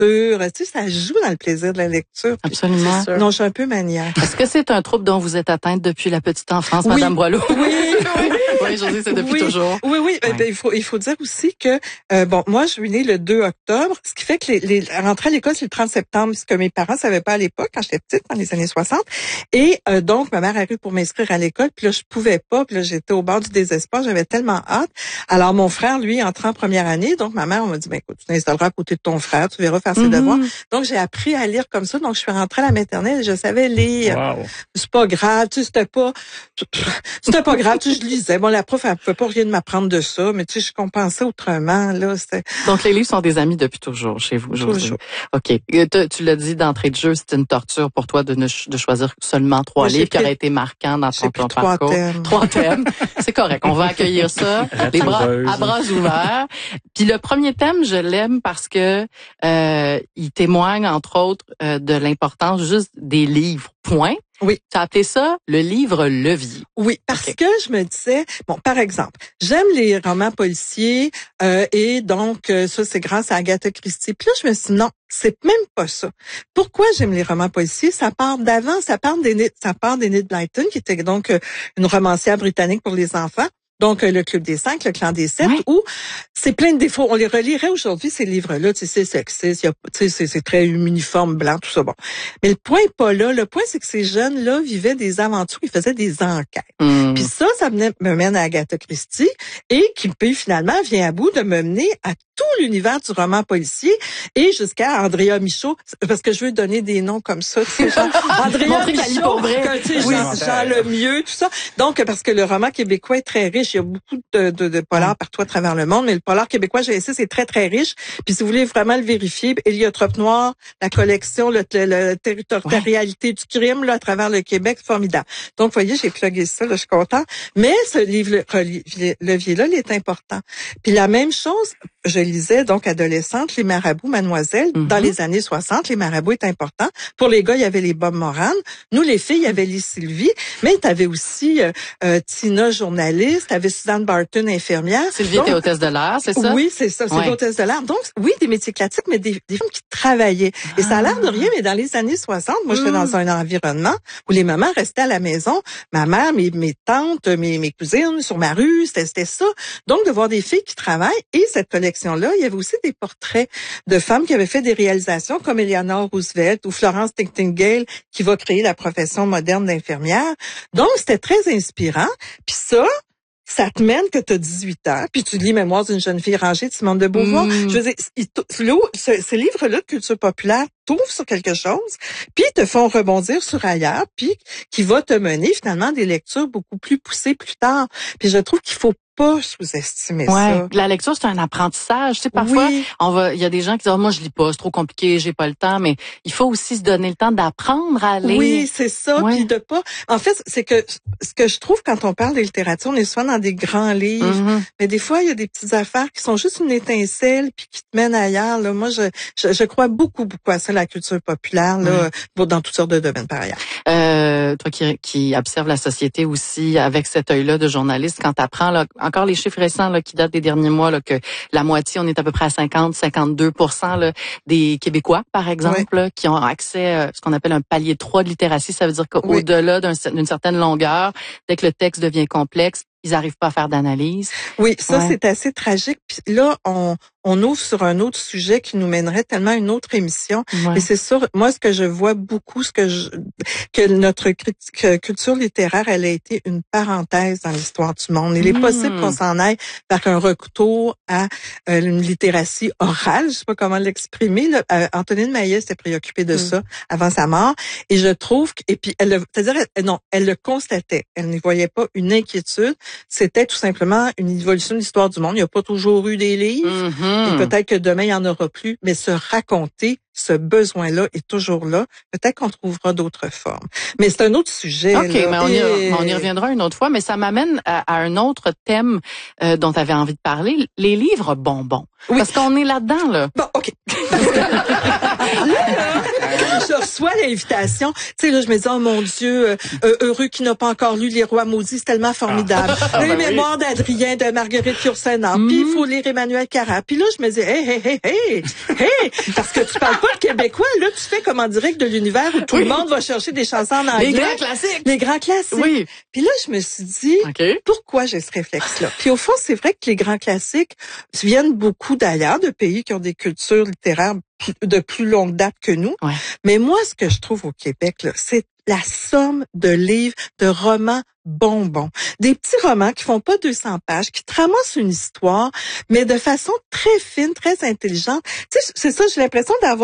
Tu sais, ça joue dans le plaisir de la lecture. Absolument. Non, je suis un peu maniaque. Est-ce que c'est un trouble dont vous êtes atteinte depuis la petite enfance, Madame Boileau? Oui. Oui, Josée, c'est depuis toujours. Oui. Ouais. Ben, il faut dire aussi que, moi, je suis née le 2 octobre, ce qui fait que rentrer à l'école, c'est le 30 septembre, ce que mes parents savaient pas à l'époque, quand j'étais petite, dans les années 60. Et donc, ma mère arrive pour m'inscrire à l'école, puis là, je pouvais pas, puis là, j'étais au bord du désespoir, j'avais tellement hâte. Alors, mon frère, lui, entrant en première année, donc ma mère, on m'a dit, ben écoute, tu t'installeras à côté de ton frère, tu verras faire ses devoirs. Donc, j'ai appris à lire comme ça, donc je suis rentrée à la maternelle et je savais lire. Wow. C'est pas grave, tu sais, c'était pas grave, tu sais, je lisais. Bon, la prof, elle pouvait pas rien de m'apprendre de ça, mais tu sais, je compensais autrement, là, c'était... Donc, les livres sont des amis depuis toujours chez vous, Josée. Toujours. OK. Tu l'as dit d'entrée de jeu, c'est une torture pour toi de choisir seulement 3 livres qui auraient été marquants dans ton parcours. 3 thèmes. C'est correct. On va accueillir ça. Les bras, à bras ouverts. Puis le premier thème, je l'aime parce que, il témoigne, entre autres, de l'importance juste des livres. Point. Oui. Tu as appelé ça le livre levier. Oui, parce que je me disais, bon, par exemple, j'aime les romans policiers et donc ça c'est grâce à Agatha Christie. Puis là je me suis dit non, c'est même pas ça. Pourquoi j'aime les romans policiers? Ça part d'avant, ça part d'Enid Blyton qui était donc une romancière britannique pour les enfants. Donc, le Club des 5, le Clan des 7, où c'est plein de défauts. On les relirait aujourd'hui, ces livres-là. Tu sais, c'est sexiste, c'est très uniforme, blanc, tout ça. Bon. Mais le point est pas là. Le point, c'est que ces jeunes-là vivaient des aventures, ils faisaient des enquêtes. Puis ça me mène à Agatha Christie et qui, puis finalement, vient à bout de me mener à tout l'univers du roman policier et jusqu'à Andrea Michaud, parce que je veux donner des noms comme ça, tu sais, genre Andrea Michaud, tu sais, Jean Lemieux, tout ça. Donc, parce que le roman québécois est très riche, il y a beaucoup de polars partout à travers le monde, mais le polar québécois, j'ai essayé, c'est très, très riche. Puis si vous voulez vraiment le vérifier, Héliotrope Noir, la collection, le territorialité du crime, là, à travers le Québec, c'est formidable. Donc, vous voyez, j'ai plugué ça, là, je suis contente. Mais ce livre-levier-là, il est important. Puis la même chose, je lisais, donc, adolescente, Les Marabouts, Mademoiselle. Dans les années 60, Les Marabouts est important. Pour les gars, il y avait les Bob Moran. Nous, les filles, il y avait les Sylvie. Mais tu avais aussi Tina, journaliste. Tu avais Suzanne Barton, infirmière. Sylvie était hôtesse de l'air, c'est ça? Oui, c'est ça. C'est l'hôtesse de l'air. Donc, oui, des métiers classiques, mais des femmes qui travaillaient. Et ça a l'air de rien, mais dans les années 60, moi, j'étais dans un environnement où les mamans restaient à la maison. Ma mère, mes tantes, mes cousines sur ma rue, c'était ça. Donc, de voir des filles qui travaillent. Et cette collection-là, il y avait aussi des portraits de femmes qui avaient fait des réalisations comme Eleanor Roosevelt ou Florence Nightingale qui va créer la profession moderne d'infirmière. Donc, c'était très inspirant. Puis ça te mène que tu as 18 ans, puis tu lis Mémoires d'une jeune fille rangée de Simone de Beauvoir. Je veux dire, ces livres-là de culture populaire t'ouvrent sur quelque chose, puis te font rebondir sur ailleurs, puis qui va te mener finalement à des lectures beaucoup plus poussées plus tard. Puis je trouve qu'il faut pas sous-estimer ça. La lecture, c'est un apprentissage. Tu sais, parfois, il y a des gens qui disent, moi, je lis pas, c'est trop compliqué, j'ai pas le temps, mais il faut aussi se donner le temps d'apprendre à lire. Oui, c'est ça, puis de pas. En fait, c'est que ce que je trouve quand on parle de littérature, on est souvent dans des grands livres, mais des fois, il y a des petites affaires qui sont juste une étincelle puis qui te mènent ailleurs. Là, moi, je crois beaucoup à ça, la culture populaire, là, dans toutes sortes de domaines par ailleurs. Toi qui observes la société aussi avec cet œil-là de journaliste, quand t'apprends là, encore les chiffres récents là, qui datent des derniers mois, là, que la moitié, on est à peu près à 50-52% là, des Québécois, par exemple, là, qui ont accès à ce qu'on appelle un palier 3 de littératie. Ça veut dire qu'au-delà d'une certaine longueur, dès que le texte devient complexe, ils n'arrivent pas à faire d'analyse. Oui, ça, c'est assez tragique. Puis là, on ouvre sur un autre sujet qui nous mènerait tellement à une autre émission. Et c'est sûr, moi, ce que je vois beaucoup, que notre culture littéraire, elle a été une parenthèse dans l'histoire du monde. Il est possible qu'on s'en aille vers un retour à une littératie orale. Je sais pas comment l'exprimer. Antonine Maillet s'était préoccupée de ça avant sa mort. Et je trouve elle le constatait. Elle n'y voyait pas une inquiétude. C'était tout simplement une évolution de l'histoire du monde. Il n'y a pas toujours eu des livres. Et peut-être que demain, il n'y en aura plus. Mais se raconter, ce besoin-là est toujours là. Peut-être qu'on trouvera d'autres formes. Mais c'est un autre sujet. OK, mais on y reviendra une autre fois. Mais ça m'amène à un autre thème dont tu avais envie de parler. Les livres bonbons. Oui. Parce qu'on est là-dedans, là. Bon, OK. Là, je reçois l'invitation, tu sais, là, je me dis, oh mon Dieu, heureux qui n'a pas encore lu Les Rois maudits, c'est tellement formidable. Les mémoires d'Adrien, de Marguerite Yourcenar, puis il faut lire Emmanuel Carrère. Puis là, je me dis, hey, parce que tu parles pas de québécois, là, tu fais comme en direct de l'univers où tout le monde va chercher des chansons en anglais. Les grands classiques. Oui. Puis là, je me suis dit, pourquoi j'ai ce réflexe-là? Puis au fond, c'est vrai que les grands classiques viennent beaucoup d'ailleurs, de pays qui ont des cultures littéraires de plus longue date que nous. Ouais. Mais moi, ce que je trouve au Québec, là, c'est la somme de livres, de romans bonbons. Des petits romans qui font pas 200 pages, qui te ramassent une histoire, mais de façon très fine, très intelligente. Tu sais, c'est ça, j'ai l'impression d'avoir